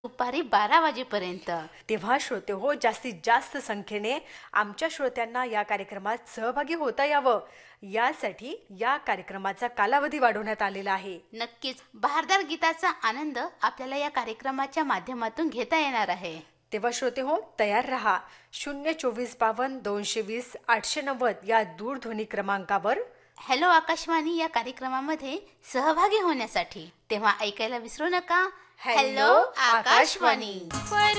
दुपारी 12 वाजेपर्यंत. तेव्हा श्रोते हो, जास्तीत जास्त संख्येने आमच्या श्रोत्यांना या कार्यक्रमात सहभागी होता यावं यासाठी या कार्यक्रमाचा कालावधी वाढवण्यात आलेला आहे. नक्कीच बहारदार गीताचा आनंद आपल्याला या कार्यक्रमाच्या माध्यमातून घेता येणार आहे. तेव्हा श्रोते हो, तयार रहा. 02452 220 890 या दूरध्वनी क्रमांकावर हॅलो आकाशवाणी या कार्यक्रमामध्ये सहभागी होण्यासाठी. तेव्हा ऐकायला विसरू नका. हॅलो आकाशवाणी.